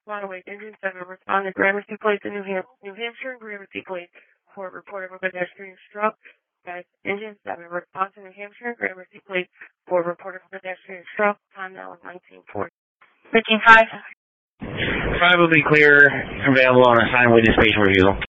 Waterway, Engine 7, respond to Gramercy Place in New Hampshire and Gramercy Place for report of a pedestrian struck. Guys, Engine 7, respond to New Hampshire and Gramercy Place for report of a pedestrian struck. Time now is 1940. 15-5. 5 will be clear, available on assigned witness patient refusal.